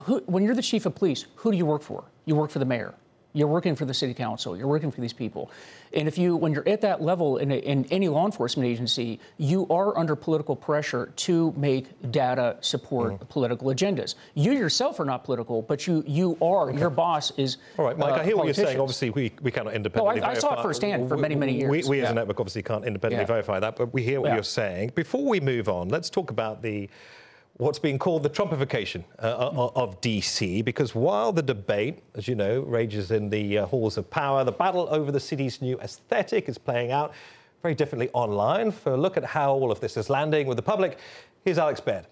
When you're the chief of police, who do you work for? You work for the mayor. You're working for the city council. You're working for these people. And when you're at that level in any law enforcement agency, you are under political pressure to make data support political agendas. You yourself are not political, but you are. Okay. Your boss is. All right, Mike, I hear what you're saying. Obviously, we cannot independently verify. I saw it firsthand for many, many years. We as a network obviously can't independently verify that, but we hear what you're saying. Before we move on, let's talk about what's being called the Trumpification of D.C., because while the debate, as you know, rages in the halls of power, the battle over the city's new aesthetic is playing out very differently online. For a look at how all of this is landing with the public, here's Alex Baird.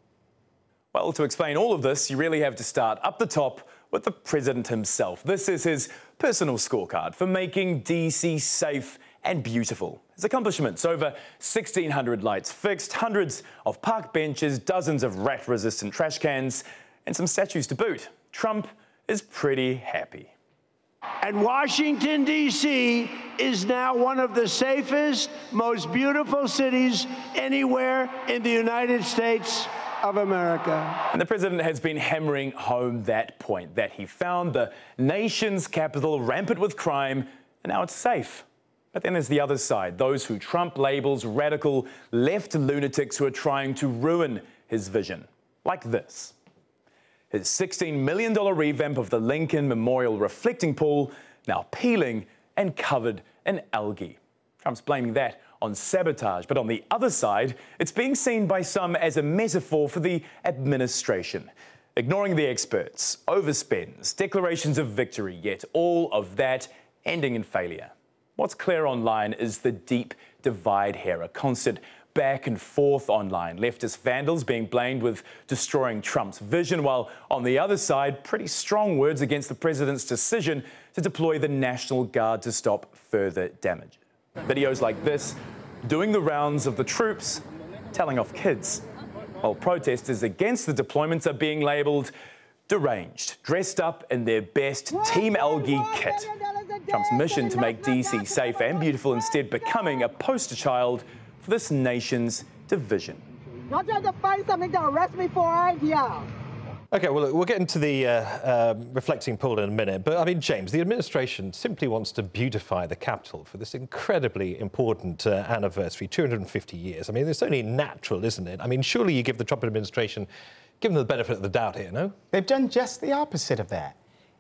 Well, to explain all of this, you really have to start up the top with the president himself. This is his personal scorecard for making D.C. safe and beautiful. His accomplishments: over 1,600 lights fixed, hundreds of park benches, dozens of rat-resistant trash cans, and some statues to boot. Trump is pretty happy. And Washington, D.C. is now one of the safest, most beautiful cities anywhere in the United States of America. And the president has been hammering home that point, that he found the nation's capital rampant with crime, and now it's safe. But then there's the other side, those who Trump labels radical left lunatics who are trying to ruin his vision. Like this. His $16 million revamp of the Lincoln Memorial reflecting pool now peeling and covered in algae. Trump's blaming that on sabotage, but on the other side, it's being seen by some as a metaphor for the administration. Ignoring the experts, overspends, declarations of victory, yet all of that ending in failure. What's clear online is the deep divide here, a constant back and forth online. Leftist vandals being blamed with destroying Trump's vision, while on the other side, pretty strong words against the president's decision to deploy the National Guard to stop further damage. Videos like this doing the rounds of the troops telling off kids, while protesters against the deployments are being labelled deranged, dressed up in their best Team Algae kit. Trump's mission to make D.C. safe and beautiful instead becoming a poster child for this nation's division. Y'all trying to find something to arrest me for, aren't ya? OK, well, we'll get into the reflecting pool in a minute. But, I mean, James, the administration simply wants to beautify the Capitol for this incredibly important anniversary, 250 years. I mean, it's only natural, isn't it? I mean, surely you give the Trump administration, give them the benefit of the doubt here, no? They've done just the opposite of that.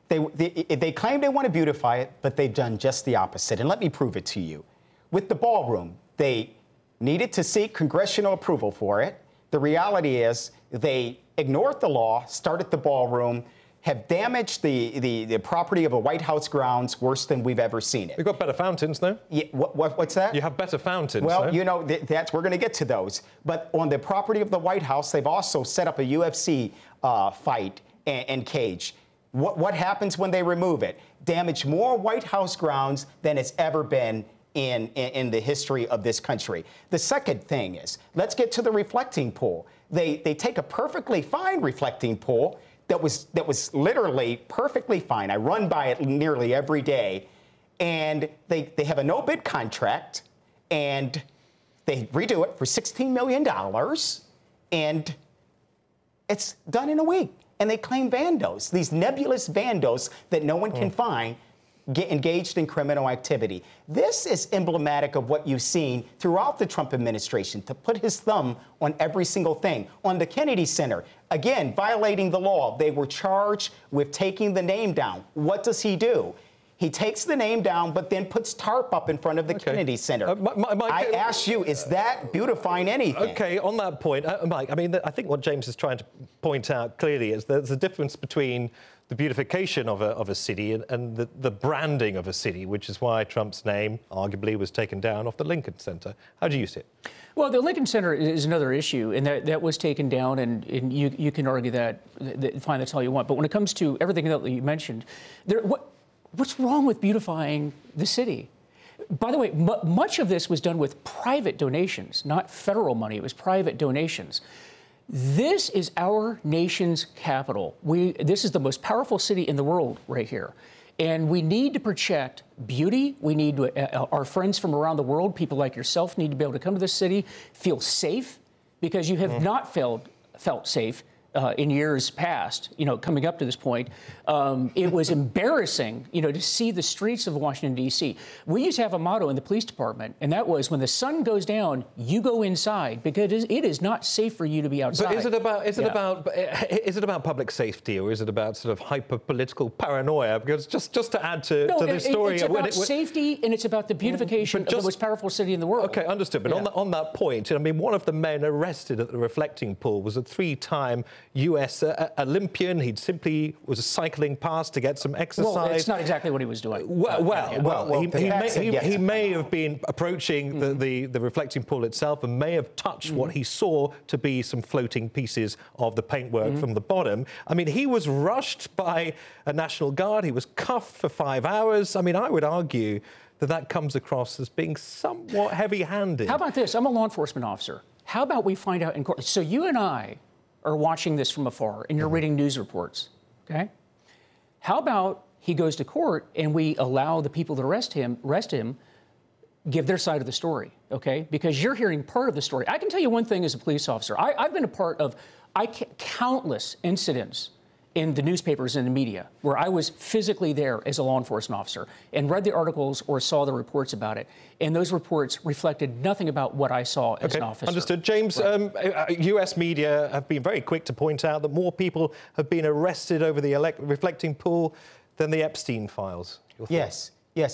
They claim they want to beautify it, but they've done just the opposite. And let me prove it to you. With the ballroom, they needed to seek congressional approval for it. The reality is they ignored the law, started the ballroom, have damaged the property of the White House grounds worse than we've ever seen it. We've got better fountains, though. Yeah, what's that? You have better fountains, well, though. you know, we're going to get to those. But on the property of the White House, they've also set up a UFC fight and cage. What happens when they remove it? Damage more White House grounds than it's ever been in the history of this country. The second thing is, let's get to the reflecting pool. They take a perfectly fine reflecting pool that was literally perfectly fine. I run by it nearly every day, and they have a no-bid contract, and they redo it for $16 million, and it's done in a week. And they claim vandos, these nebulous vandos that no one can find, get engaged in criminal activity. This is emblematic of what you've seen throughout the Trump administration, to put his thumb on every single thing. On the Kennedy Center, again, violating the law. They were charged with taking the name down. What does he do? He takes the name down, but then puts tarp up in front of the Kennedy Center. Mike, I ask you, is that beautifying anything? OK, on that point, Mike, I mean, I think what James is trying to point out clearly is there's a difference between the beautification of a city and the branding of a city, which is why Trump's name arguably was taken down off the Lincoln Center. How do you see it? Well, the Lincoln Center is another issue, and that was taken down, and you can argue that, fine, that's all you want. But when it comes to everything that you mentioned, what's wrong with beautifying the city? By the way, much of this was done with private donations, not federal money. It was private donations. This is our nation's capital. This is the most powerful city in the world right here. And we need to protect beauty. We need our friends from around the world, people like yourself, need to be able to come to this city, feel safe, because you have not felt safe in years past, coming up to this point. It was embarrassing, to see the streets of Washington, D.C. We used to have a motto in the police department, and that was, when the sun goes down, you go inside, because it is not safe for you to be outside. But is it about public safety, or is it about sort of hyper-political paranoia? Because just to add to this story, it's about safety, and it's about the beautification of the most powerful city in the world. Okay, understood. But on that point, I mean, one of the men arrested at the reflecting pool was a 3-time U.S. Olympian. He simply was cycling past to get some exercise. Well, it's not exactly what he was doing. He may have been approaching the reflecting pool itself and may have touched what he saw to be some floating pieces of the paintwork from the bottom. I mean, he was rushed by a National Guard. He was cuffed for 5 hours. I mean, I would argue that comes across as being somewhat heavy-handed. How about this? I'm a law enforcement officer. How about we find out in court? So you and I are watching this from afar, and you're reading news reports, okay? How about he goes to court and we allow the people that arrest him, give their side of the story, okay? Because you're hearing part of the story. I can tell you one thing as a police officer. I've been a part of countless incidents in the newspapers and the media where I was physically there as a law enforcement officer and read the articles or saw the reports about it. And those reports reflected nothing about what I saw as an officer. Understood. James, right. US media have been very quick to point out that more people have been arrested over the reflecting pool than the Epstein files. Yes.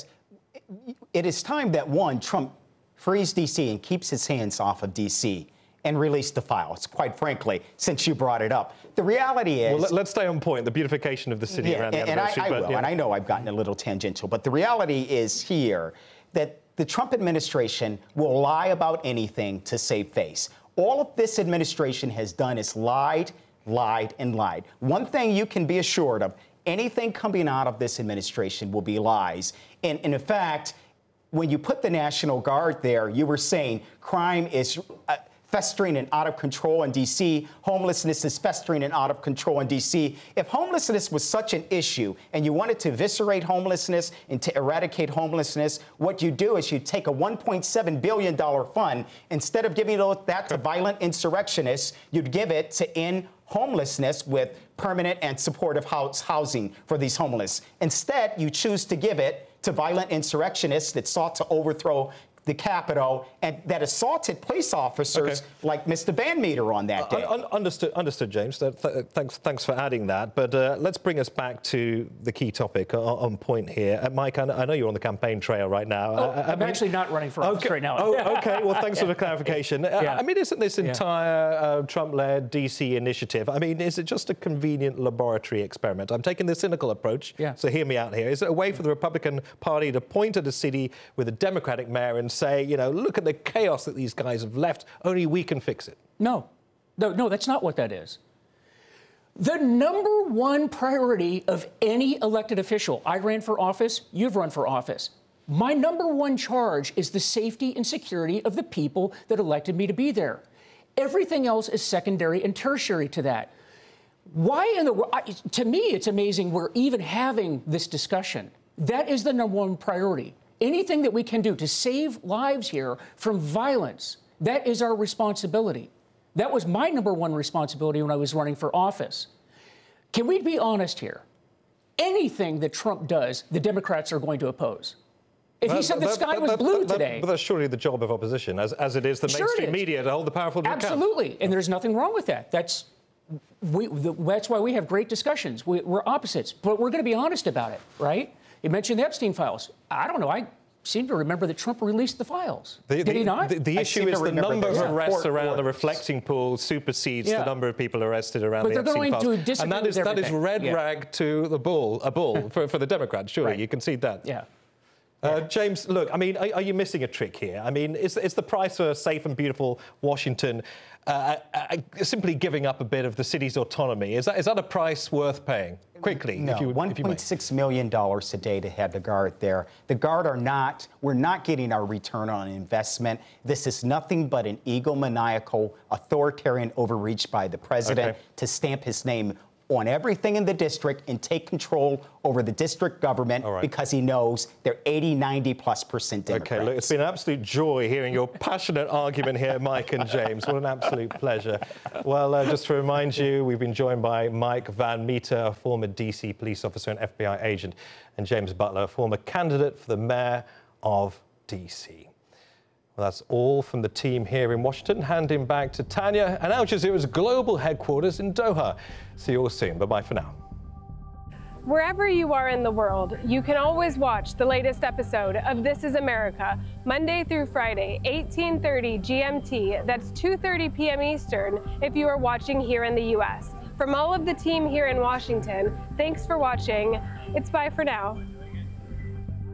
It is time that, one, Trump frees D.C. and keeps his hands off of D.C. and release the files, quite frankly, since you brought it up. The reality is... Well, let's stay on point, the beautification of the city around the anniversary. And I know I've gotten a little tangential, but the reality is here that the Trump administration will lie about anything to save face. All of this administration has done is lied, and lied. One thing you can be assured of, anything coming out of this administration will be lies. And in fact, when you put the National Guard there, you were saying crime is... festering and out of control in D.C. Homelessness is festering and out of control in D.C. If homelessness was such an issue and you wanted to eviscerate homelessness and to eradicate homelessness, what you do is you take a $1.7 billion fund. Instead of giving that to violent insurrectionists, you'd give it to end homelessness with permanent and supportive housing for these homeless. Instead, you choose to give it to violent insurrectionists that sought to overthrow the Capitol and that assaulted police officers like Mr. Van Meter on that day. Understood, James. Thanks for adding that. But let's bring us back to the key topic on point here. Mike, I know you're on the campaign trail right now. I'm actually not running for office right now. Okay. Well, thanks for the clarification. I mean, isn't this entire Trump-led D.C. initiative, I mean, is it just a convenient laboratory experiment? I'm taking the cynical approach, so hear me out here. Is it a way for the Republican Party to point at a city with a Democratic mayor and say, look at the chaos that these guys have left, only we can fix it? No, that's not what that is. The number one priority of any elected official, I ran for office, you've run for office. My number one charge is the safety and security of the people that elected me to be there. Everything else is secondary and tertiary to that. Why in the world? To me, it's amazing we're even having this discussion. That is the number one priority. Anything that we can do to save lives here from violence, that is our responsibility. That was my number one responsibility when I was running for office. Can we be honest here? Anything that Trump does, the Democrats are going to oppose. If he said the sky was blue today... But that's surely the job of opposition, as it is the mainstream media, to hold the powerful to account. Absolutely, and there's nothing wrong with that. That's why we have great discussions. We're opposites, but we're going to be honest about it, right? You mentioned the Epstein files. I don't know. I seem to remember that Trump released the files. Did he not? The issue is the number of arrests around the reflecting pool supersedes the number of people arrested around the Epstein files. And that is red rag to the bull, for the Democrats, surely. Right. You concede that. Yeah. James, look, I mean, are you missing a trick here? I mean, is the price for a safe and beautiful Washington simply giving up a bit of the city's autonomy? Is that a price worth paying? Quickly, no, $1.6 million a day to have the Guard there. The Guard we're not getting our return on investment. This is nothing but an egomaniacal, authoritarian overreach by the president to stamp his name on everything in the district and take control over the district government because he knows they're 80–90+% Democrats. Okay, look, it's been an absolute joy hearing your passionate argument here, Mike and James. What an absolute pleasure. Well, just to remind you, we've been joined by Mike Van Meter, a former DC police officer and FBI agent, and James Butler, a former candidate for the mayor of DC. Well, that's all from the team here in Washington. Handing back to Tanya and Al Jazeera's global headquarters in Doha. See you all soon. Bye-bye for now. Wherever you are in the world, you can always watch the latest episode of This is America, Monday through Friday, 18:30 GMT. That's 2:30 p.m. Eastern if you are watching here in the U.S. From all of the team here in Washington, thanks for watching. It's bye for now.